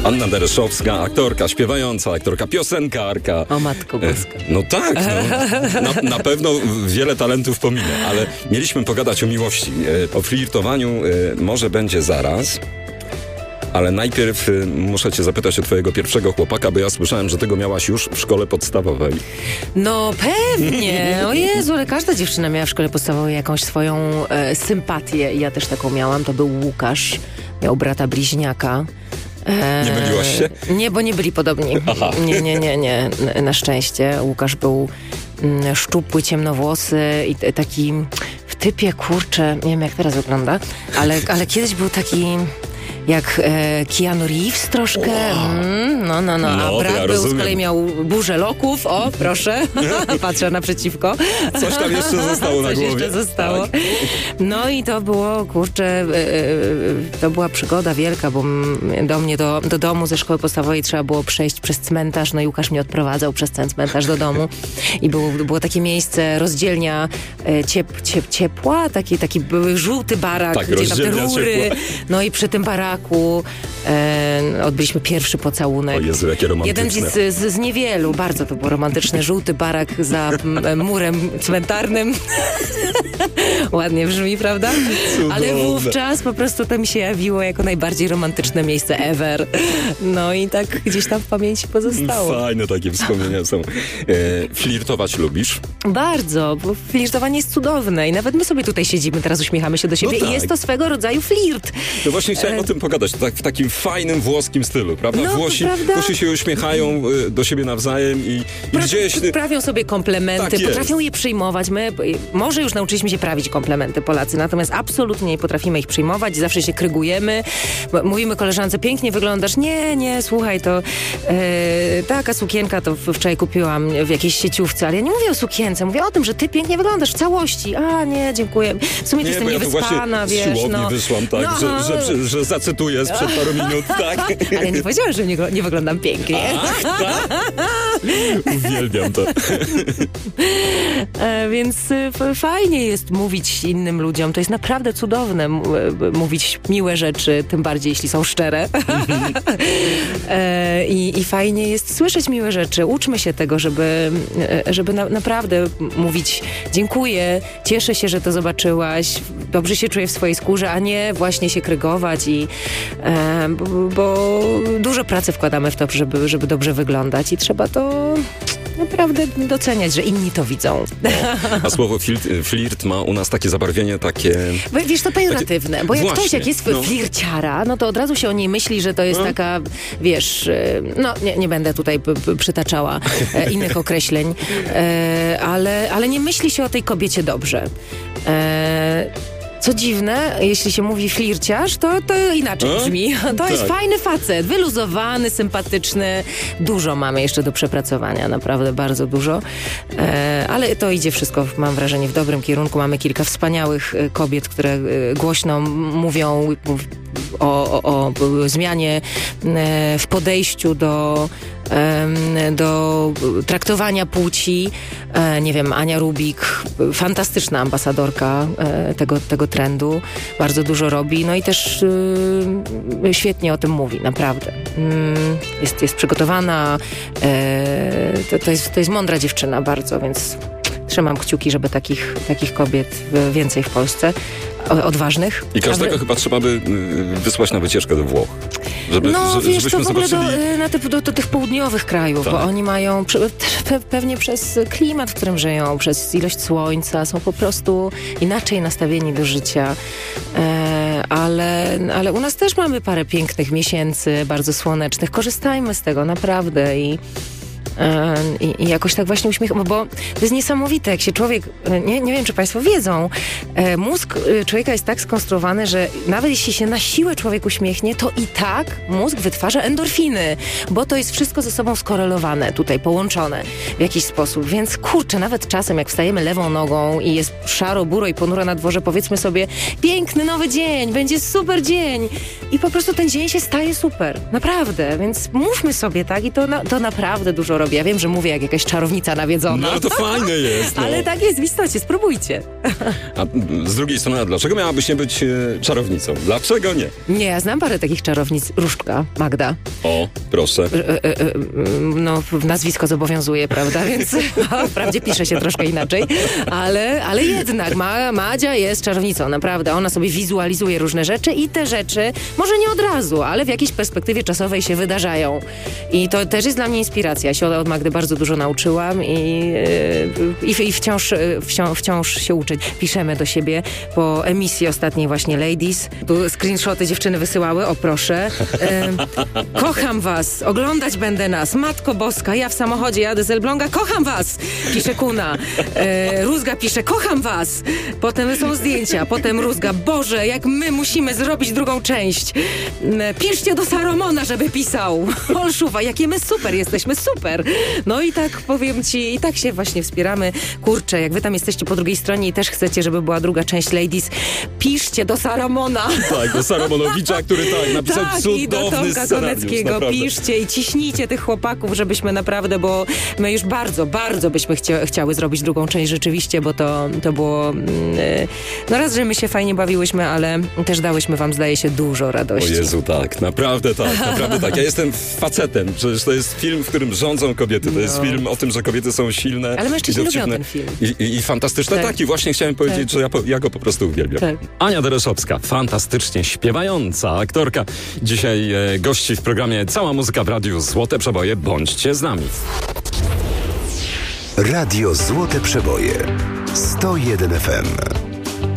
Anna Dereszowska, aktorka, śpiewająca, aktorka, piosenkarka. O matko boska. No tak, na pewno wiele talentów pominę, ale mieliśmy pogadać o miłości. O flirtowaniu może będzie zaraz. Ale najpierw muszę cię zapytać o twojego pierwszego chłopaka, bo ja słyszałem, że tego miałaś już w szkole podstawowej. No pewnie. O Jezu, ale każda dziewczyna miała w szkole podstawowej jakąś swoją sympatię. I ja też taką miałam. To był Łukasz. Miał brata bliźniaka. Nie myliłaś się? Nie, bo nie byli podobni. Aha. Nie. Na szczęście. Łukasz był szczupły, ciemnowłosy i taki w typie, kurczę, nie wiem jak teraz wygląda, ale kiedyś był taki... jak Keanu Reeves troszkę. Wow. No. A brat był, z kolei miał burzę loków. O, proszę. Patrzę naprzeciwko. Coś tam jeszcze zostało na głowie. Coś jeszcze zostało. Tak. No i to było, kurczę, to była przygoda wielka, bo do mnie, do domu ze szkoły podstawowej trzeba było przejść przez cmentarz. No i Łukasz mnie odprowadzał przez ten cmentarz do domu. I było takie miejsce, rozdzielnia ciepła, taki były żółty barak, tak, gdzie tam te rury. Ciepła. No i przy tym baraku odbyliśmy pierwszy pocałunek. O Jezu, jakie romantyczne. Jeden z niewielu, bardzo to było romantyczne. Żółty barak za murem cmentarnym. Ładnie brzmi, prawda? Cudowne. Ale wówczas po prostu to mi się jawiło jako najbardziej romantyczne miejsce ever. No i tak gdzieś tam w pamięci pozostało. Fajne takie wspomnienia są. Flirtować lubisz? Bardzo, bo flirtowanie jest cudowne i nawet my sobie tutaj siedzimy, teraz uśmiechamy się do siebie No tak. i jest to swego rodzaju flirt. No właśnie chciałem o tym pogadać, tak w takim fajnym włoskim stylu, prawda? No, Włosi się uśmiechają do siebie nawzajem i gdzieś... Prawią sobie komplementy, tak potrafią je przyjmować. My może już nauczyliśmy się prawić komplementy, Polacy, natomiast absolutnie nie potrafimy ich przyjmować, zawsze się krygujemy, mówimy koleżance, pięknie wyglądasz, nie, słuchaj, to taka sukienka to wczoraj kupiłam w jakiejś sieciówce, ale ja nie mówię o sukience, mówię o tym, że ty pięknie wyglądasz w całości. A nie, dziękuję. W sumie ty jestem niewyspana, wiesz. Z siłowni wyszłam, tak, no. że zacytuję sprzed paru minut, tak. Ale nie powiedziałam, że nie wyglądam pięknie. Ach, tak? Uwielbiam to. Więc fajnie jest mówić innym ludziom. To jest naprawdę cudowne mówić miłe rzeczy, tym bardziej jeśli są szczere. I fajnie jest słyszeć miłe rzeczy. Uczmy się tego, żeby naprawdę mówić dziękuję, cieszę się, że to zobaczyłaś, dobrze się czuję w swojej skórze, a nie właśnie się krygować bo dużo pracy wkładamy w to, żeby dobrze wyglądać i trzeba to naprawdę doceniać, że inni to widzą. A słowo flirt ma u nas takie zabarwienie, takie... Wiesz, to pejoratywne, bo jak Właśnie, ktoś jak jest flirciara, no to od razu się o niej myśli, że to jest taka, wiesz, no nie będę tutaj przytaczała innych określeń, ale nie myśli się o tej kobiecie dobrze. Co dziwne, jeśli się mówi flirciarz, to inaczej brzmi. To jest fajny facet, wyluzowany, sympatyczny. Dużo mamy jeszcze do przepracowania, naprawdę bardzo dużo. Ale to idzie wszystko, mam wrażenie, w dobrym kierunku. Mamy kilka wspaniałych kobiet, które głośno mówią o zmianie w podejściu do traktowania płci. Nie wiem, Ania Rubik, fantastyczna ambasadorka tego trendu, bardzo dużo robi, no i też świetnie o tym mówi, naprawdę. Jest przygotowana, to jest mądra dziewczyna bardzo, więc trzymam kciuki, żeby takich kobiet więcej w Polsce, odważnych. I każdego chyba trzeba by wysłać na wycieczkę do Włoch. Wiesz, to w ogóle zobaczyli... do tych południowych krajów, tak. Bo oni mają, pewnie przez klimat, w którym żyją, przez ilość słońca, są po prostu inaczej nastawieni do życia. Ale u nas też mamy parę pięknych miesięcy, bardzo słonecznych. Korzystajmy z tego, naprawdę. I jakoś tak właśnie uśmiecham, bo to jest niesamowite, jak się człowiek, nie wiem, czy państwo wiedzą, mózg człowieka jest tak skonstruowany, że nawet jeśli się na siłę człowiek uśmiechnie, to i tak mózg wytwarza endorfiny, bo to jest wszystko ze sobą skorelowane, tutaj połączone w jakiś sposób, więc kurczę, nawet czasem jak wstajemy lewą nogą i jest szaro, buro i ponuro na dworze, powiedzmy sobie, piękny nowy dzień, będzie super dzień i po prostu ten dzień się staje super, naprawdę, więc mówmy sobie, tak, i to naprawdę dużo robi robi. Ja wiem, że mówię jak jakaś czarownica nawiedzona. No to fajne jest. No. Ale tak jest w istocie, spróbujcie. A z drugiej strony, a dlaczego miałabyś nie być czarownicą? Dlaczego nie? Nie, ja znam parę takich czarownic. Różdżka, Magda. O, proszę. No, nazwisko zobowiązuje, prawda? Więc wprawdzie pisze się troszkę inaczej, ale jednak Madzia jest czarownicą, naprawdę. Ona sobie wizualizuje różne rzeczy i te rzeczy, może nie od razu, ale w jakiejś perspektywie czasowej się wydarzają. I to też jest dla mnie inspiracja. Ja się od Magdy bardzo dużo nauczyłam i wciąż się uczyć. Piszemy do siebie po emisji ostatniej właśnie Ladies. Tu screenshoty dziewczyny wysyłały, o proszę. Kocham was, oglądać będę nas. Matko Boska, ja w samochodzie jadę z Elbląga, kocham was! Pisze Kuna. Rózga pisze, kocham was! Potem są zdjęcia, potem Rózga, Boże, jak my musimy zrobić drugą część. Piszcie do Saromona, żeby pisał. Olszuwa, jakie my super jesteśmy, super! No i tak powiem ci, i tak się właśnie wspieramy. Kurczę, jak wy tam jesteście po drugiej stronie i też chcecie, żeby była druga część Ladies, piszcie do Saramona. Tak, do Saramonowicza, który napisał cudowny i do Tomka Koneckiego. Piszcie i ciśnijcie tych chłopaków, żebyśmy naprawdę, bo my już bardzo, bardzo byśmy chciały zrobić drugą część rzeczywiście, bo to było no raz, że my się fajnie bawiłyśmy, ale też dałyśmy wam, zdaje się, dużo radości. O Jezu, tak, naprawdę tak, naprawdę tak. Ja jestem facetem, przecież to jest film, w którym rządzą kobiety, to jest film o tym, że kobiety są silne. Ale mężczyźni lubią ten film. I fantastyczne, tak. I właśnie chciałem powiedzieć, że ja go po prostu uwielbiam. Tak. Ania Dereszowska, fantastycznie śpiewająca aktorka. Dzisiaj gości w programie Cała Muzyka w Radiu Złote Przeboje. Bądźcie z nami. Radio Złote Przeboje 101 FM.